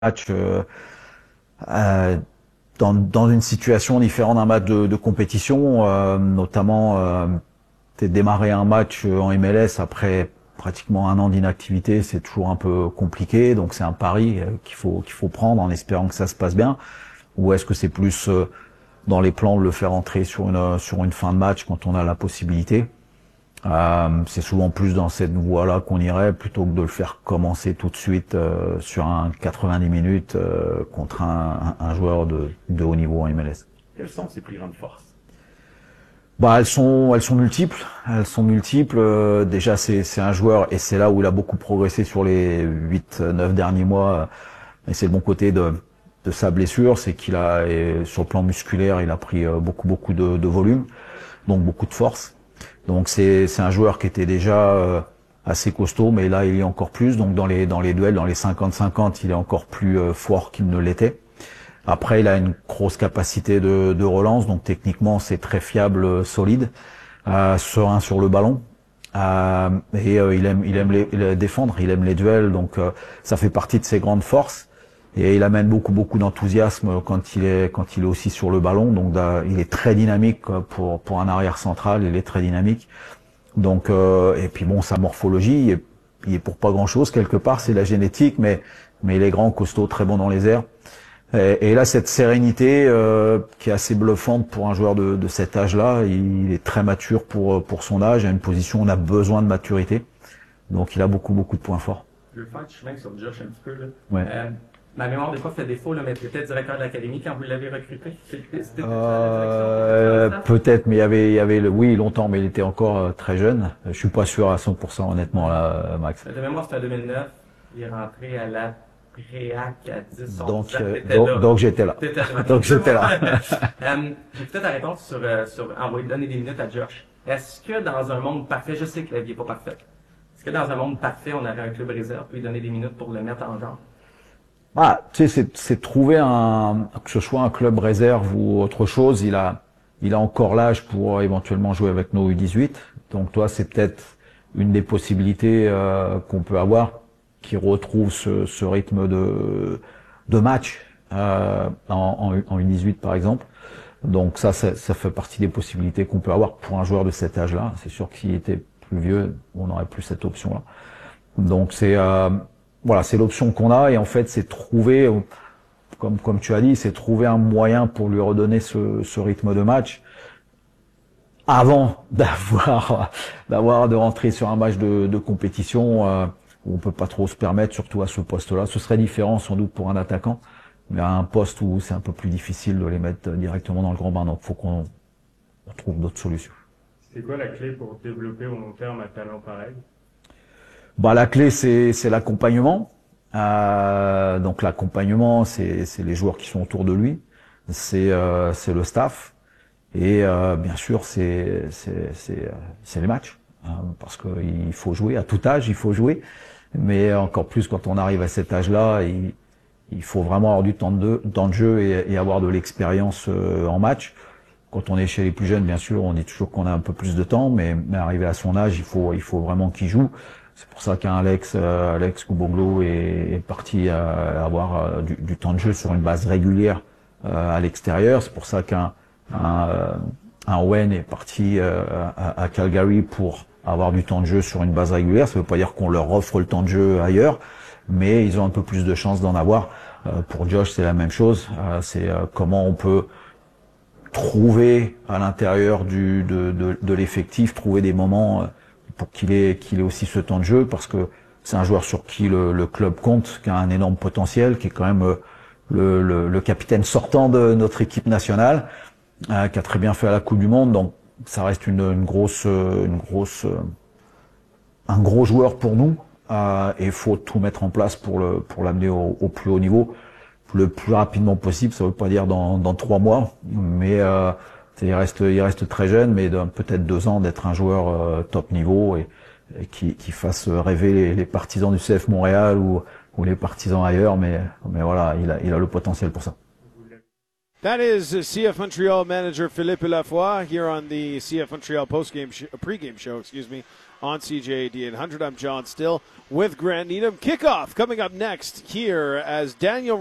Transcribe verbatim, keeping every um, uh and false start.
match euh, euh, dans, dans une situation différente d'un match de, de compétition, euh, notamment euh, t'es démarré un match en M L S après pratiquement un an d'inactivité, c'est toujours un peu compliqué, donc c'est un pari qu'il faut qu'il faut prendre en espérant que ça se passe bien. Ou est-ce que c'est plus euh, dans les plans de le faire entrer sur une sur une fin de match quand on a la possibilité? Euh, c'est souvent plus dans cette voie-là qu'on irait plutôt que de le faire commencer tout de suite euh, sur un quatre-vingt-dix minutes euh, contre un, un, un joueur de, de haut niveau en M L S. Quelles sont ses plus grandes forces? Bah, elles sont, elles sont multiples. Elles sont multiples. Euh, déjà, c'est, c'est un joueur et c'est là où il a beaucoup progressé sur les huit, neuf derniers mois. Et c'est le bon côté de, de sa blessure, c'est qu'il a, et sur le plan musculaire, il a pris beaucoup, beaucoup de, de volume, donc beaucoup de force. Donc c'est c'est un joueur qui était déjà euh, assez costaud, mais là il est encore plus. Donc dans les dans les duels, dans les cinquante cinquante, il est encore plus euh, fort qu'il ne l'était. Après, il a une grosse capacité de, de relance, donc techniquement c'est très fiable, euh, solide, euh, serein sur le ballon. Euh, et euh, il aime il aime les, les défendre, il aime les duels, donc euh, ça fait partie de ses grandes forces. Et il amène beaucoup beaucoup d'enthousiasme quand il est quand il est aussi sur le ballon. Donc da, il est très dynamique pour pour un arrière central. Il est très dynamique. Donc euh, et puis bon, sa morphologie, il est, il est pour pas grand chose quelque part. C'est la génétique, mais mais il est grand, costaud, très bon dans les airs. Et, et là, cette sérénité euh, qui est assez bluffante pour un joueur de, de cet âge-là. Il est très mature pour pour son âge. À une position où on a besoin de maturité. Donc il a beaucoup beaucoup de points forts. Je vais faire du chemin sur Josh un petit peu là. Ouais. Euh, Ma mémoire des fois fait défaut, là, mais peut-être directeur de l'académie quand vous l'avez recruté. C'était euh, peut-être, mais il y avait, il y avait le, oui, longtemps, mais il était encore euh, très jeune. Je suis pas sûr à cent pour cent, honnêtement, là, Max. De mémoire, c'était en deux mille neuf. Il est rentré à la Préac à dix, donc, euh, donc, donc j'étais là. donc j'étais là. um, J'ai peut-être ta réponse sur, euh, sur envoyer donner des minutes à Josh. Est-ce que dans un monde parfait, je sais que la vie n'est pas parfaite, est-ce que dans un monde parfait, on aurait un club réserve pour lui donner des minutes pour le mettre en genre? Ah, tu sais, c'est, c'est trouver un, que ce soit un club réserve ou autre chose. Il a, il a encore l'âge pour éventuellement jouer avec nos U dix-huit. Donc toi, c'est peut-être une des possibilités euh, qu'on peut avoir, qui retrouve ce, ce rythme de, de match euh, en, en, en U dix-huit par exemple. Donc ça, ça, ça fait partie des possibilités qu'on peut avoir pour un joueur de cet âge-là. C'est sûr que s'il était plus vieux, on n'aurait plus cette option-là. Donc c'est euh, voilà, c'est l'option qu'on a, et en fait, c'est trouver, comme comme tu as dit, c'est trouver un moyen pour lui redonner ce, ce rythme de match avant d'avoir d'avoir de rentrer sur un match de, de compétition euh, où on peut pas trop se permettre, surtout à ce poste-là. Ce serait différent sans doute pour un attaquant, mais à un poste où c'est un peu plus difficile de les mettre directement dans le grand bain. Donc, faut qu'on on trouve d'autres solutions. C'est quoi la clé pour développer au long terme un talent pareil? Bah, la clé, c'est, c'est l'accompagnement. Euh, donc l'accompagnement, c'est, c'est les joueurs qui sont autour de lui, c'est, euh, c'est le staff, et euh, bien sûr, c'est, c'est, c'est, c'est les matchs, hein, parce qu'il faut jouer à tout âge, il faut jouer, mais encore plus quand on arrive à cet âge-là, il, il faut vraiment avoir du temps de, temps de jeu et, et avoir de l'expérience euh, en match. Quand on est chez les plus jeunes, bien sûr, on dit toujours qu'on a un peu plus de temps, mais, mais arrivé à son âge, il faut, il faut vraiment qu'il joue. C'est pour ça qu'un Alex, euh, Alex Kuboglo est, est parti à avoir euh, du, du temps de jeu sur une base régulière euh, à l'extérieur. C'est pour ça qu'un un, euh, un Owen est parti euh, à, à Calgary pour avoir du temps de jeu sur une base régulière. Ça ne veut pas dire qu'on leur offre le temps de jeu ailleurs, mais ils ont un peu plus de chances d'en avoir. Euh, pour Josh, c'est la même chose. Euh, c'est euh, comment on peut trouver à l'intérieur du de, de, de l'effectif, trouver des moments pour qu'il ait qu'il ait aussi ce temps de jeu, parce que c'est un joueur sur qui le, le club compte, qui a un énorme potentiel, qui est quand même le, le, le capitaine sortant de notre équipe nationale, euh, qui a très bien fait à la Coupe du Monde. Donc ça reste une, une grosse une grosse un gros joueur pour nous, euh, et il faut tout mettre en place pour le pour l'amener au, au plus haut niveau le plus rapidement possible. Ça veut pas dire dans dans trois mois, mais euh, il reste il reste très jeune, mais dans peut-être deux ans d'être un joueur euh, top niveau, et, et qui qui fasse rêver les, les partisans du C F Montréal ou ou les partisans ailleurs, mais mais voilà, il a il a le potentiel pour ça. That is C F Montreal manager Philippe Lafoy here on the C F Montreal post-game sh- pre-game show, excuse me, on C J A D eight hundred. I'm John Still with Grant Needham. Kickoff coming up next here as Daniel